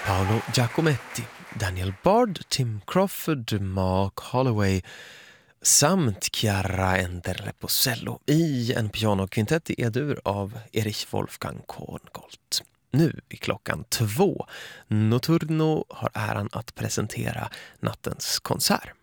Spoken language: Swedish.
Paolo Giacometti, Daniel Bard, Tim Crawford, Mark Holloway samt Chiara Enderle-Posello i en pianokvintett i E-dur av Erich Wolfgang Korngold. Nu är klockan 2. Notturno har äran att presentera nattens konsert.